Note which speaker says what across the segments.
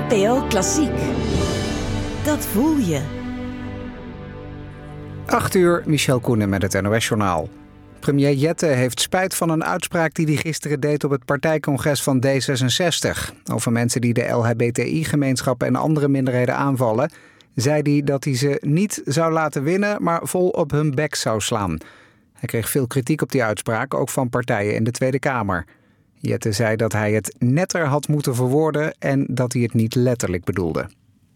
Speaker 1: NPO Klassiek. Dat voel je.
Speaker 2: 8:00, Michel Koenen met het NOS-journaal. Premier Jette heeft spijt van een uitspraak die hij gisteren deed op het partijcongres van D66. Over mensen die de LHBTI-gemeenschap en andere minderheden aanvallen, zei hij dat hij ze niet zou laten winnen, maar vol op hun bek zou slaan. Hij kreeg veel kritiek op die uitspraak, ook van partijen in de Tweede Kamer. Jette zei dat hij het netter had moeten verwoorden en dat hij het niet letterlijk bedoelde.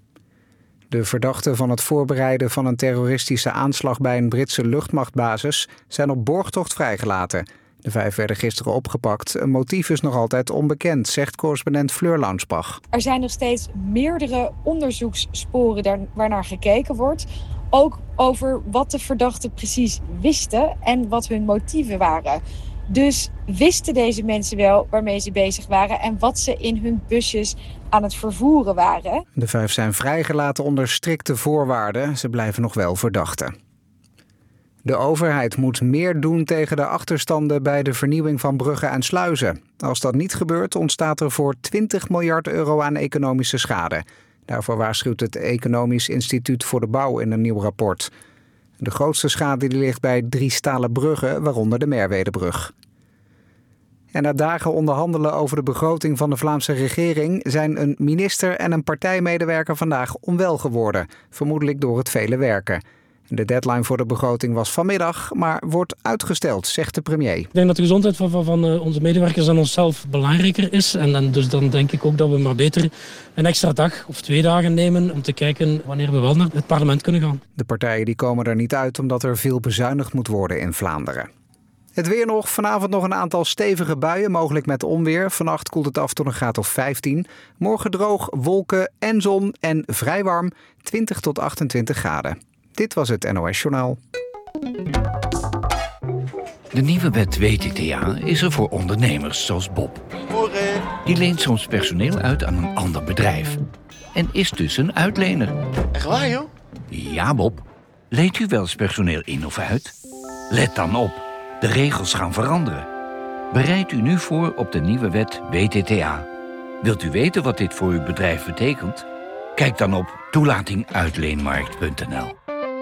Speaker 2: De verdachten van het voorbereiden van een terroristische aanslag bij een Britse luchtmachtbasis zijn op borgtocht vrijgelaten. De 5 werden gisteren opgepakt. Een motief is nog altijd onbekend, zegt correspondent Fleur Launsbach.
Speaker 3: Er zijn nog steeds meerdere onderzoekssporen waarnaar gekeken wordt. Ook over wat de verdachten precies wisten en wat hun motieven waren. Dus wisten deze mensen wel waarmee ze bezig waren en wat ze in hun busjes aan het vervoeren waren.
Speaker 2: De 5 zijn vrijgelaten onder strikte voorwaarden. Ze blijven nog wel verdachten. De overheid moet meer doen tegen de achterstanden bij de vernieuwing van bruggen en sluizen. Als dat niet gebeurt, ontstaat er voor 20 miljard euro aan economische schade. Daarvoor waarschuwt het Economisch Instituut voor de Bouw in een nieuw rapport. De grootste schade die ligt bij 3 stalen bruggen, waaronder de Merwedebrug. En na dagen onderhandelen over de begroting van de Vlaamse regering zijn een minister en een partijmedewerker vandaag onwel geworden, vermoedelijk door het vele werken. De deadline voor de begroting was vanmiddag, maar wordt uitgesteld, zegt de premier.
Speaker 4: Ik denk dat de gezondheid van onze medewerkers en onszelf belangrijker is. En dus dan denk ik ook dat we maar beter een extra dag of 2 dagen nemen om te kijken wanneer we wel naar het parlement kunnen gaan.
Speaker 2: De partijen die komen er niet uit omdat er veel bezuinigd moet worden in Vlaanderen. Het weer nog. Vanavond nog een aantal stevige buien, mogelijk met onweer. Vannacht koelt het af tot een graad of 15. Morgen droog, wolken en zon en vrij warm, 20 tot 28 graden. Dit was het NOS-journaal.
Speaker 5: De nieuwe wet WTTA is er voor ondernemers zoals Bob. Die leent soms personeel uit aan een ander bedrijf. En is dus een uitlener.
Speaker 6: Echt waar, joh?
Speaker 5: Ja, Bob. Leent u wel eens personeel in of uit? Let dan op. De regels gaan veranderen. Bereid u nu voor op de nieuwe wet WTTA. Wilt u weten wat dit voor uw bedrijf betekent? Kijk dan op toelatinguitleenmarkt.nl.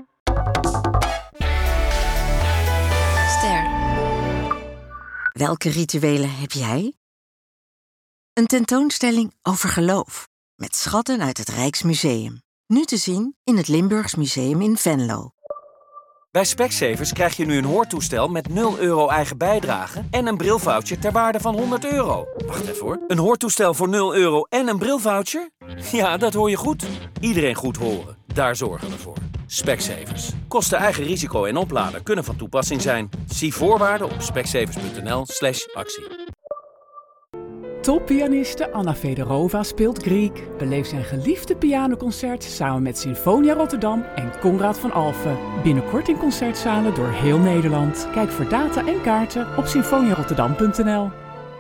Speaker 1: Ster. Welke rituelen heb jij? Een tentoonstelling over geloof. Met schatten uit het Rijksmuseum. Nu te zien in het Limburgs Museum in Venlo.
Speaker 7: Bij Specsavers krijg je nu een hoortoestel met 0 euro eigen bijdrage en een brilvoucher ter waarde van 100 euro. Wacht even hoor. Een hoortoestel voor 0 euro en een brilvoucher? Ja, dat hoor je goed. Iedereen goed horen. Daar zorgen we voor. Specsavers. Kosten eigen risico en oplader kunnen van toepassing zijn. Zie voorwaarden op specsavers.nl/actie.
Speaker 8: Toppianiste Anna Fedorova speelt Griek. Beleef zijn geliefde pianoconcert samen met Sinfonia Rotterdam en Conrad van Alphen. Binnenkort in concertzalen door heel Nederland. Kijk voor data en kaarten op sinfoniarotterdam.nl.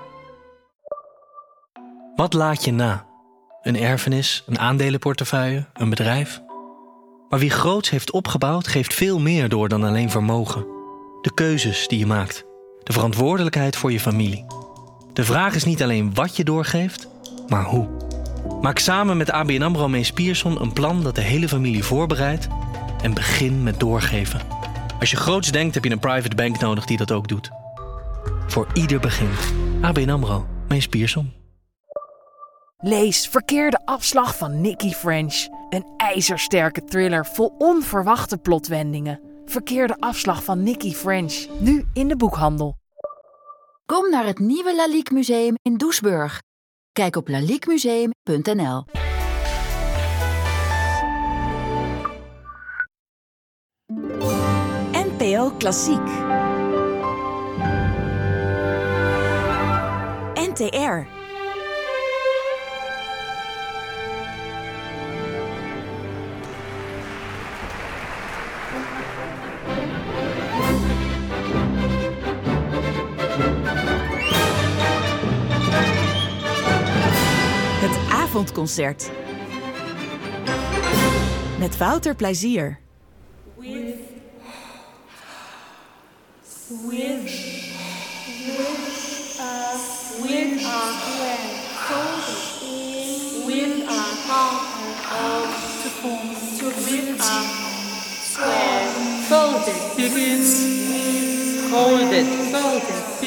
Speaker 9: Wat laat je na? Een erfenis, een aandelenportefeuille, een bedrijf? Maar wie groots heeft opgebouwd, geeft veel meer door dan alleen vermogen. De keuzes die je maakt. De verantwoordelijkheid voor je familie. De vraag is niet alleen wat je doorgeeft, maar hoe. Maak samen met ABN AMRO Mees Pierson een plan dat de hele familie voorbereidt en begin met doorgeven. Als je groots denkt, heb je een private bank nodig die dat ook doet. Voor ieder begint. ABN AMRO Mees Pierson.
Speaker 10: Lees Verkeerde afslag van Nikki French. Een ijzersterke thriller vol onverwachte plotwendingen. Verkeerde afslag van Nikki French. Nu in de boekhandel.
Speaker 11: Kom naar het nieuwe Lalique Museum in Doesburg. Kijk op laliquemuseum.nl.
Speaker 1: NPO Klassiek. NTR. Het avondconcert. Met Wouter Plezier.
Speaker 12: With
Speaker 6: to rib arm, square, folded, begin, folded,